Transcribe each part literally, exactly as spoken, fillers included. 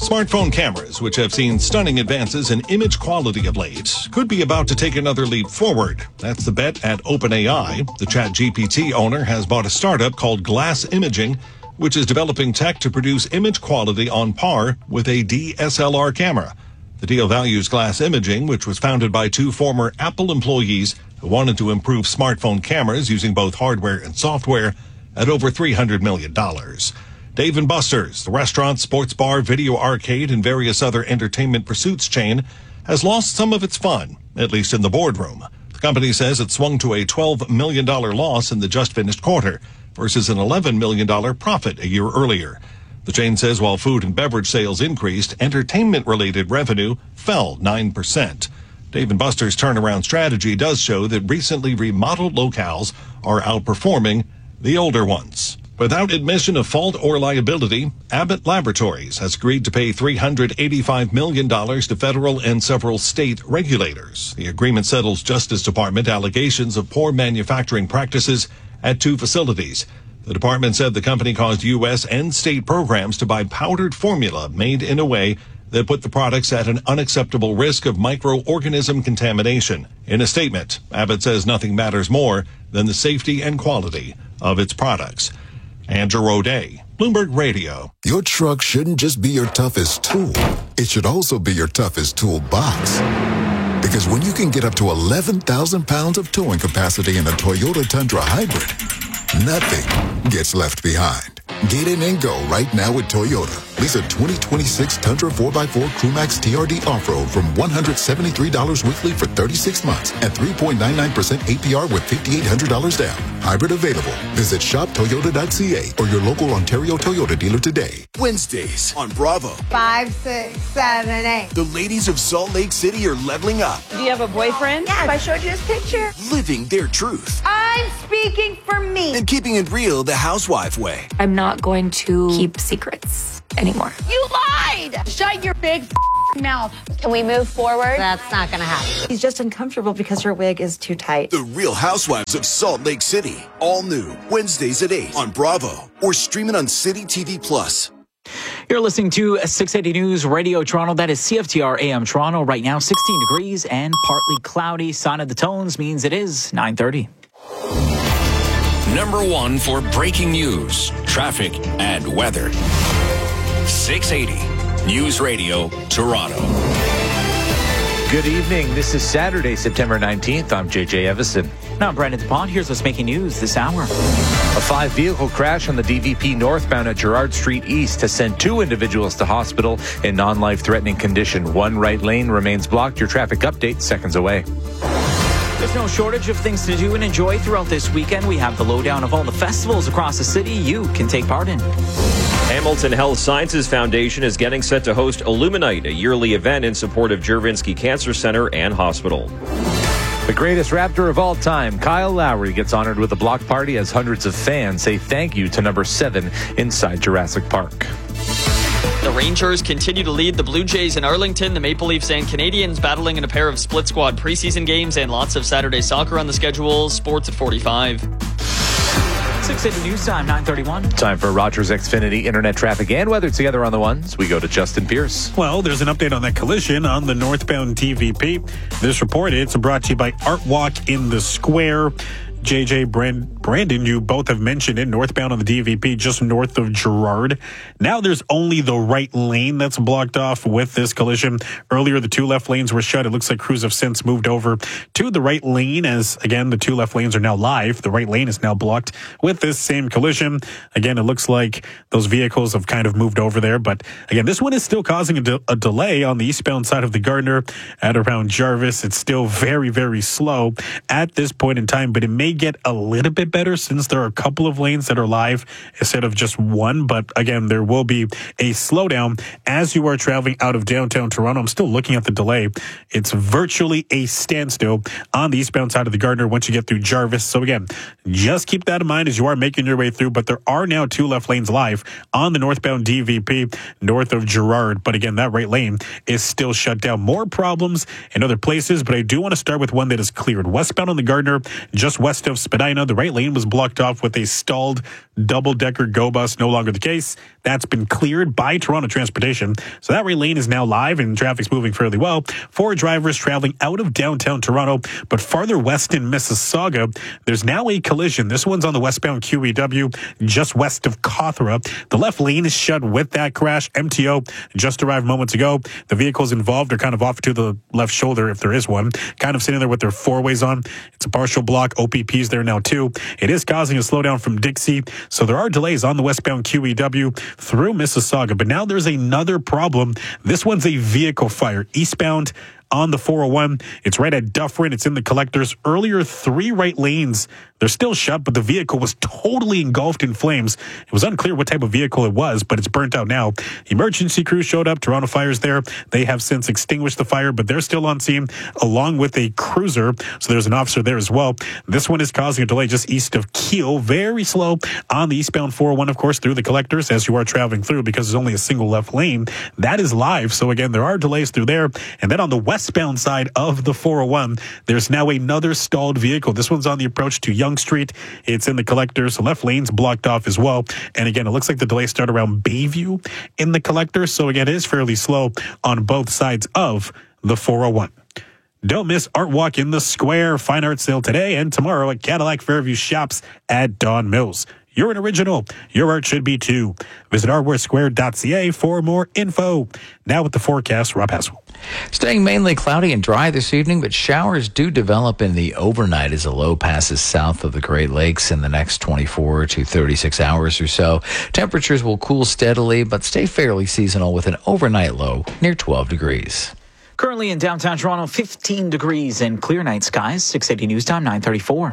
Smartphone cameras, which have seen stunning advances in image quality of late, could be about to take another leap forward. That's the bet at OpenAI. The ChatGPT owner has bought a startup called Glass Imaging, which is developing tech to produce image quality on par with a D S L R camera. The deal values Glass Imaging, which was founded by two former Apple employees who wanted to improve smartphone cameras using both hardware and software, at over three hundred million dollars. Dave and Buster's, the restaurant, sports bar, video arcade, and various other entertainment pursuits chain, has lost some of its fun, at least in the boardroom. The company says it swung to a twelve million dollars loss in the just-finished quarter versus an eleven million dollars profit a year earlier. The chain says while food and beverage sales increased, entertainment-related revenue fell nine percent. Dave and Buster's turnaround strategy does show that recently remodeled locales are outperforming the older ones. Without admission of fault or liability, Abbott Laboratories has agreed to pay three hundred eighty-five million dollars to federal and several state regulators. The agreement settles Justice Department allegations of poor manufacturing practices at two facilities. The department said the company caused U S and state programs to buy powdered formula made in a way that put the products at an unacceptable risk of microorganism contamination. In a statement, Abbott says nothing matters more than the safety and quality of its products. Andrew O'Day, Bloomberg Radio. Your truck shouldn't just be your toughest tool. It should also be your toughest toolbox. Because when you can get up to eleven thousand pounds of towing capacity in a Toyota Tundra Hybrid, nothing gets left behind. Get in and go right now with Toyota. Lease a twenty twenty-six Tundra four by four Crewmax T R D Off-Road from one hundred seventy-three dollars weekly for thirty-six months and three point nine nine percent A P R with five thousand eight hundred dollars down. Hybrid available. Visit shop toyota dot c a or your local Ontario Toyota dealer today. Wednesdays on Bravo. Five, six, seven, eight. The ladies of Salt Lake City are leveling up. Do you have a boyfriend? Yes, I showed you his picture. Living their truth. I'm speaking for me. And keeping it real the housewife way. I'm not going to keep secrets anymore. You lied! Shut your big f- mouth. Can we move forward? That's not gonna happen. He's just uncomfortable because her wig is too tight. The Real Housewives of Salt Lake City. All new. Wednesdays at eight on Bravo. Or stream it on City T V Plus. You're listening to six eighty News Radio Toronto. That is C F T R A M Toronto. Right now, sixteen degrees and partly cloudy. Sign of the tones means it is nine thirty. Number one for breaking news, traffic, and weather. six eighty News Radio Toronto. Good evening. This is Saturday, September nineteenth. I'm J J Evison. Now, Brandon DuPont, here's what's making news this hour. A five-vehicle crash on the D V P northbound at Gerrard Street East has sent two individuals to hospital in non-life-threatening condition. One right lane remains blocked. Your traffic update seconds away. There's no shortage of things to do and enjoy throughout this weekend. We have the lowdown of all the festivals across the city you can take part in. Hamilton Health Sciences Foundation is getting set to host Illuminite, a yearly event in support of Juravinski Cancer Center and Hospital. The greatest Raptor of all time, Kyle Lowry, gets honored with a block party as hundreds of fans say thank you to number seven inside Jurassic Park. The Rangers continue to lead the Blue Jays in Arlington. The Maple Leafs and Canadians battling in a pair of split squad preseason games, and lots of Saturday soccer on the schedule. Sports at forty-five. six eighty News Time, nine thirty-one. Time for Rogers Xfinity internet traffic and weather together on the ones. We go to Justin Pierce. Well, there's an update on that collision on the northbound T V P. This report, it's brought to you by Art Walk in the Square. J J, Brand, Brandon, you both have mentioned it, northbound on the D V P, just north of Gerrard. Now there's only the right lane that's blocked off with this collision. Earlier, the two left lanes were shut. It looks like crews have since moved over to the right lane as, again, the two left lanes are now live. The right lane is now blocked with this same collision. Again, it looks like those vehicles have kind of moved over there. But, again, this one is still causing a, de- a delay on the eastbound side of the Gardner at around Jarvis. It's still very, very slow at this point in time, but it may get a little bit better since there are a couple of lanes that are live instead of just one. But again, there will be a slowdown as you are traveling out of downtown Toronto. I'm still looking at the delay. It's virtually a standstill on the eastbound side of the Gardner once you get through Jarvis. So again, just keep that in mind as you are making your way through. But there are now two left lanes live on the northbound D V P north of Gerrard. But again, that right lane is still shut down. More problems in other places, but I do want to start with one that is cleared. Westbound on the Gardner, just west of Spadina, the right lane lane was blocked off with a stalled double-decker go bus. No longer the case. That's been cleared by Toronto Transportation. So that right lane is now live and traffic's moving fairly well. For drivers traveling out of downtown Toronto, but farther west in Mississauga, there's now a collision. This one's on the westbound Q E W, just west of Cawthra. The left lane is shut with that crash. M T O just arrived moments ago. The vehicles involved are kind of off to the left shoulder, if there is one, kind of sitting there with their four-ways on. It's a partial block. O P P's there now, too. It is causing a slowdown from Dixie, so there are delays on the westbound Q E W through Mississauga. But now there's another problem. This one's a vehicle fire eastbound on the four oh one. It's right at Dufferin. It's in the collectors. Earlier, three right lanes, they're still shut, but the vehicle was totally engulfed in flames. It was unclear what type of vehicle it was, but it's burnt out now. Emergency crews showed up. Toronto Fire's there. They have since extinguished the fire, but they're still on scene along with a cruiser. So there's an officer there as well. This one is causing a delay just east of Keele. Very slow on the eastbound four oh one, of course, through the collectors as you are traveling through because there's only a single left lane. That is live. So again, there are delays through there. And then on the westbound side of the four oh one, there's now another stalled vehicle. This one's on the approach to Yonge Street. It's in the collectors. The left lane's blocked off as well. And again, it looks like the delay started around Bayview in the collectors. So again, it is fairly slow on both sides of the four oh one. Don't miss Art Walk in the Square. Fine art sale today and tomorrow at Cadillac Fairview Shops at Don Mills. You're an original. Your art should be too. Visit artwork square dot c a for more info. Now with the forecast, Rob Hassel. Staying mainly cloudy and dry this evening, but showers do develop in the overnight as a low passes south of the Great Lakes in the next twenty-four to thirty-six hours or so. Temperatures will cool steadily, but stay fairly seasonal with an overnight low near twelve degrees. Currently in downtown Toronto, fifteen degrees and clear night skies. six eighty News Time, nine thirty-four.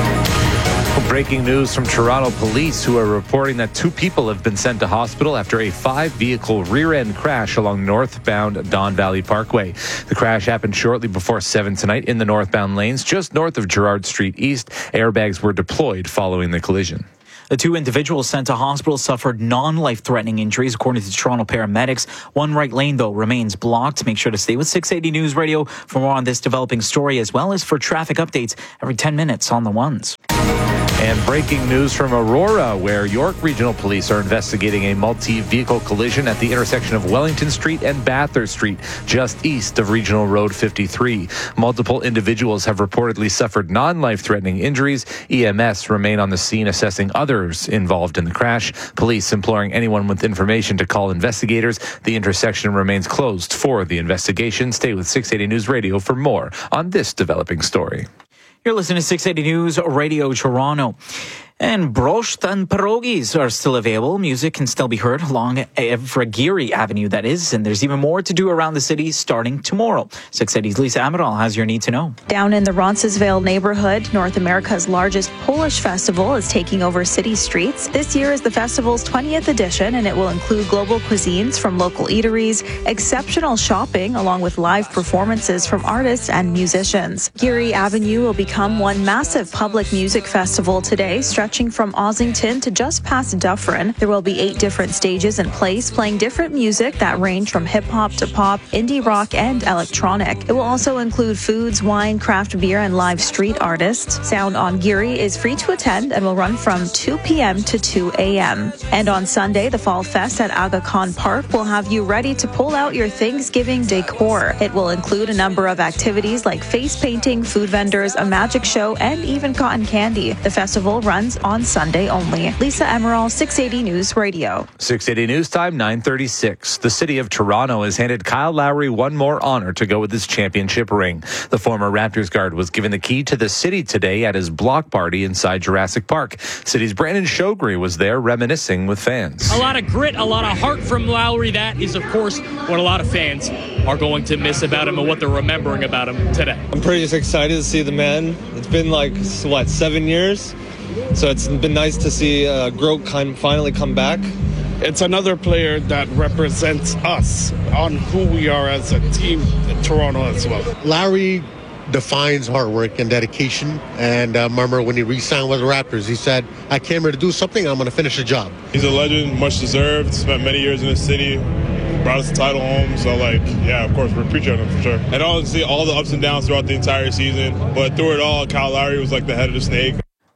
Breaking news from Toronto police, who are reporting that two people have been sent to hospital after a five-vehicle rear-end crash along northbound Don Valley Parkway. The crash happened shortly before seven tonight in the northbound lanes, just north of Gerrard Street East. Airbags were deployed following the collision. The two individuals sent to hospital suffered non-life-threatening injuries, according to Toronto paramedics. One right lane, though, remains blocked. Make sure to stay with six eighty News Radio for more on this developing story, as well as for traffic updates every ten minutes on the ones. And breaking news from Aurora, where York Regional Police are investigating a multi-vehicle collision at the intersection of Wellington Street and Bathurst Street, just east of Regional Road fifty-three. Multiple individuals have reportedly suffered non-life-threatening injuries. E M S remain on the scene assessing others involved in the crash. Police imploring anyone with information to call investigators. The intersection remains closed for the investigation. Stay with six eighty News Radio for more on this developing story. You're listening to six eighty News Radio Toronto. And brosht and pierogies are still available. Music can still be heard along Evraguirre Avenue, that is. And there's even more to do around the city starting tomorrow. six eighty's Lisa Amaral has your need to know. Down in the Roncesvalles neighborhood, North America's largest Polish festival is taking over city streets. This year is the festival's twentieth edition, and it will include global cuisines from local eateries, exceptional shopping, along with live performances from artists and musicians. Geary Avenue will become one massive public music festival today, stretching from Ossington to just past Dufferin. There will be eight different stages in place, playing different music that range from hip-hop to pop, indie rock, and electronic. It will also include foods, wine, craft beer, and live street artists. Sound on Geary is free to attend and will run from two p.m. to two a.m. And on Sunday, the Fall Fest at Aga Khan Park will have you ready to pull out your Thanksgiving decor. It will include a number of activities like face painting, food vendors, a magic show, and even cotton candy. The festival runs on Sunday only. Lisa Emerald, six eighty News Radio. six eighty News Time, nine thirty-six. The city of Toronto has handed Kyle Lowry one more honor to go with his championship ring. The former Raptors guard was given the key to the city today at his block party inside Jurassic Park. City's Brandon Shogri was there reminiscing with fans. A lot of grit, a lot of heart from Lowry. That is, of course, what a lot of fans are going to miss about him and what they're remembering about him today. I'm pretty excited to see the man. It's been like, what, seven years? So it's been nice to see uh, Grote kind of finally come back. It's another player that represents us on who we are as a team in Toronto as well. Lowry defines hard work and dedication. And I uh, remember when he re-signed with the Raptors, he said, I came here to do something, I'm going to finish the job. He's a legend, much deserved, spent many years in the city, brought us the title home. So, like, yeah, of course, we're appreciative of him for sure. And obviously all the ups and downs throughout the entire season. But through it all, Kyle Lowry was like the head of the snake.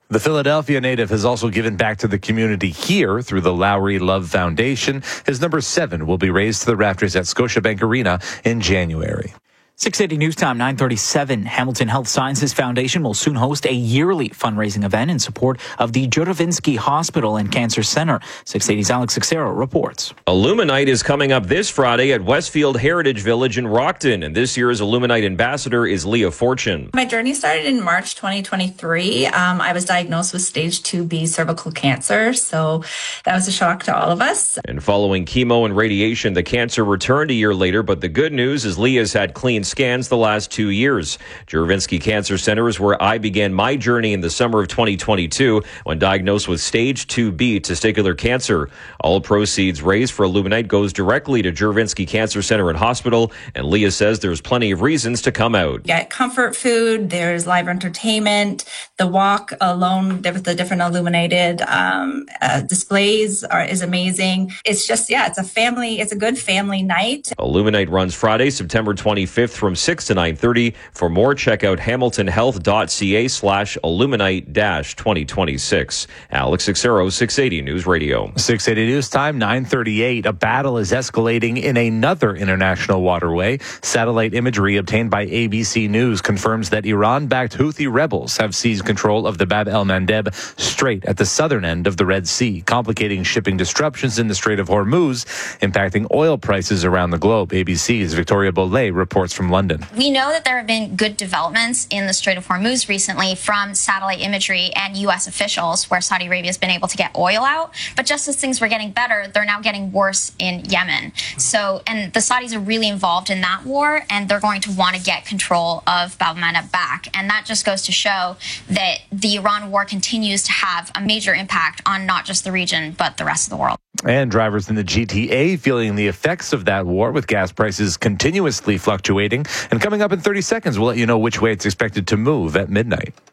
The Philadelphia native has also given back to the community here through the Lowry Love Foundation. His number seven will be raised to the rafters at Scotiabank Arena in January. six eighty News Time, nine thirty-seven. Hamilton Health Sciences Foundation will soon host a yearly fundraising event in support of the Juravinski Hospital and Cancer Center. six eighty's Alex Sixero reports. Illuminite is coming up this Friday at Westfield Heritage Village in Rockton, and this year's Illuminite ambassador is Leah Fortune. My journey started in March twenty twenty-three. Um, I was diagnosed with stage two B cervical cancer, so that was a shock to all of us. And following chemo and radiation, the cancer returned a year later, but the good news is Leah's had clean scans the last two years. Juravinski Cancer Center is where I began my journey in the summer of twenty twenty-two when diagnosed with stage two B testicular cancer. All proceeds raised for Illuminite goes directly to Juravinski Cancer Center and Hospital, and Leah says there's plenty of reasons to come out. Get comfort food, there's live entertainment, the walk alone with the different illuminated um, uh, displays are, is amazing. It's just, yeah, it's a family, it's a good family night. Illuminite runs Friday, September twenty-fifth from six to nine thirty. For more, check out hamiltonhealth.ca slash illuminite dash 2026. Alex Sixero, six eighty News Radio. six eighty News Time, nine thirty-eight. A battle is escalating in another international waterway. Satellite imagery obtained by A B C News confirms that Iran-backed Houthi rebels have seized control of the Bab el-Mandeb Strait at the southern end of the Red Sea, complicating shipping disruptions in the Strait of Hormuz, impacting oil prices around the globe. A B C's Victoria Bollet reports from London. We know that there have been good developments in the Strait of Hormuz recently from satellite imagery and U S officials where Saudi Arabia has been able to get oil out. But just as things were getting better, they're now getting worse in Yemen. So, and the Saudis are really involved in that war, and they're going to want to get control of Bab el-Mandeb back. And that just goes to show that the Iran war continues to have a major impact on not just the region, but the rest of the world. And drivers in the G T A feeling the effects of that war with gas prices continuously fluctuating. And coming up in thirty seconds, we'll let you know which way it's expected to move at midnight.